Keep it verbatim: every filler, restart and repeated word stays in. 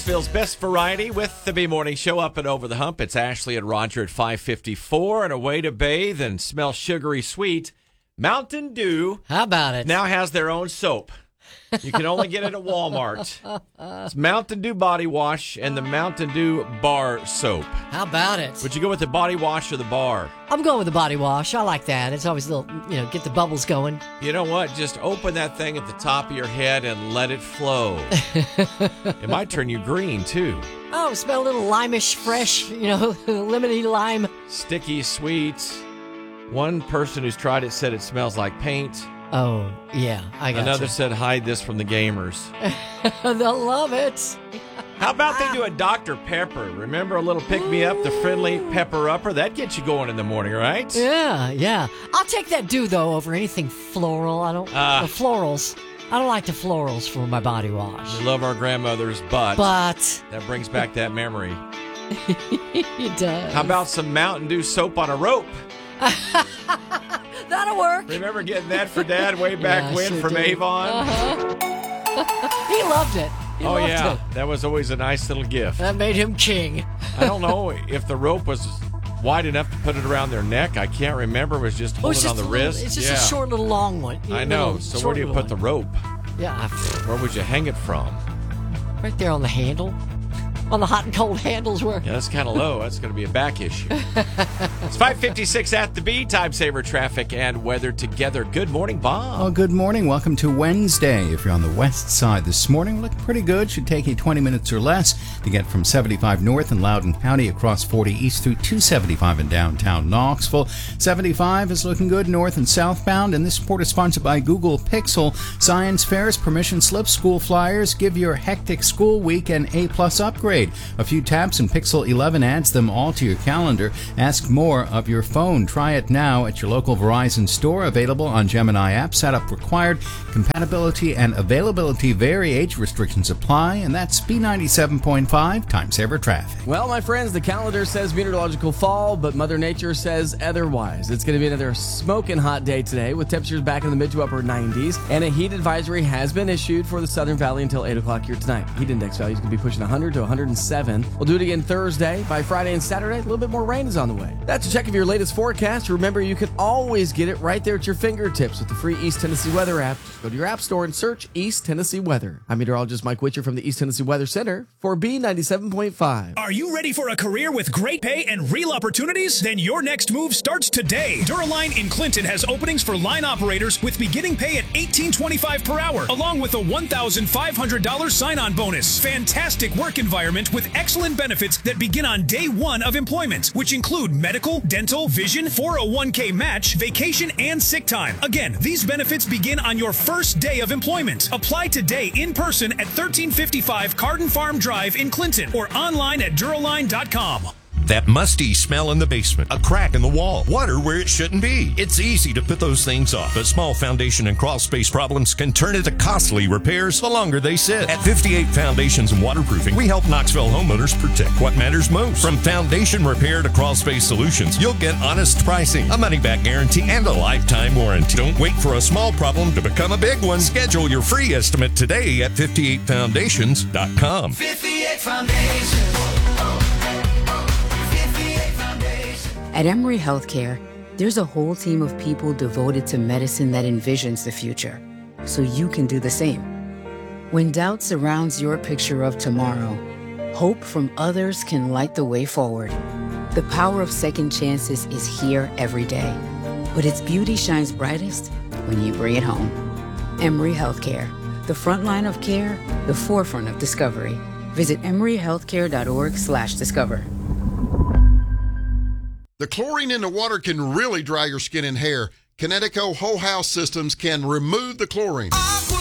Phil's best variety with the B-Morning Show up and over the hump. It's Ashley and Roger at five fifty-four, and a way to bathe and smell sugary sweet. Mountain Dew. How about it? Now has their own soap. You can only get it at Walmart. It's Mountain Dew body wash and the Mountain Dew bar soap. How about it? Would you go with the body wash or the bar? I'm going with the body wash. I like that. It's always a little, you know, get the bubbles going. You know what? Just open that thing at the top of your head and let it flow. It might turn you green, too. Oh, smell a little limish, fresh, you know, lemony lime. Sticky, sweet. One person who's tried it said it smells like paint. Oh, yeah, I got Another you. said, hide this from the gamers. They'll love it. How about they do a Doctor Pepper? Remember a little pick-me-up, the friendly pepper-upper? That gets you going in the morning, right? Yeah, yeah. I'll take that Dew, though, over anything floral. I don't, Uh, the florals. I don't like the florals for my body wash. We love our grandmothers, but, But that brings back that memory. it does. How about some Mountain Dew soap on a rope? That'll work. Remember getting that for Dad way back Yeah, I when sure from do. Avon? Uh-huh. He loved it. He Oh, loved yeah. it. That was always a nice little gift. That made him king. I don't know if the rope was wide enough to put it around their neck. I can't remember. It was just Oh, holding it's on just the a little- wrist. It's just yeah. a short little long one. I A know. little So short where do you little put the one. rope? Yeah, Where would you hang it from? right there on the handle. On the hot and cold handles where... Yeah, that's kind of low. That's going to be a back issue. It's five fifty-six at the B. Time saver traffic and weather together. Good morning, Bob. Well, good morning. Welcome to Wednesday. If you're on the west side this morning, looking pretty good. Should take you twenty minutes or less to get from seventy-five north in Loudoun County across forty east through two seventy-five in downtown Knoxville. seventy-five is looking good north and southbound, and this report is sponsored by Google Pixel. Science fairs, permission slips, school flyers give your hectic school week an A-plus upgrade. A few taps and Pixel eleven adds them all to your calendar. Ask more of your phone. Try it now at your local Verizon store. Available on Gemini app. Setup required. Compatibility and availability vary. Age restrictions apply. And that's B ninety-seven point five Time Saver Traffic. Well, my friends, the calendar says meteorological fall, but Mother Nature says otherwise. It's going to be another smoking hot day today with temperatures back in the mid to upper nineties. And a heat advisory has been issued for the Southern Valley until eight o'clock here tonight. Heat index values going to be pushing one hundred to one hundred seven. We'll do it again Thursday. By Friday and Saturday, a little bit more rain is on the way. That's a check of your latest forecast. Remember, you can always get it right there at your fingertips with the free East Tennessee Weather app. Just go to your app store and search East Tennessee Weather. I'm meteorologist Mike Witcher from the East Tennessee Weather Center for B ninety-seven point five. Are you ready for a career with great pay and real opportunities? Then your next move starts today. Duraline in Clinton has openings for line operators with beginning pay at eighteen twenty-five per hour, along with a one thousand five hundred dollars sign-on bonus. Fantastic work environment with excellent benefits that begin on day one of employment, which include medical, dental, vision, four oh one k match, vacation, and sick time. Again, these benefits begin on your first day of employment. Apply today in person at thirteen fifty-five Carden Farm Drive in Clinton or online at Duraline dot com. That musty smell in the basement, a crack in the wall, water where it shouldn't be. It's easy to put those things off, but small foundation and crawl space problems can turn into costly repairs the longer they sit. At fifty-eight Foundations and Waterproofing, we help Knoxville homeowners protect what matters most. From foundation repair to crawl space solutions, you'll get honest pricing, a money-back guarantee, and a lifetime warranty. Don't wait for a small problem to become a big one. Schedule your free estimate today at fifty-eight foundations dot com. fifty-eight Foundations. At Emory Healthcare, there's a whole team of people devoted to medicine that envisions the future, so you can do the same. When doubt surrounds your picture of tomorrow, hope from others can light the way forward. The power of second chances is here every day, but its beauty shines brightest when you bring it home. Emory Healthcare, the front line of care, the forefront of discovery. Visit emory healthcare dot org slash discover. The chlorine in the water can really dry your skin and hair. Kinetico Whole House Systems can remove the chlorine. Aqua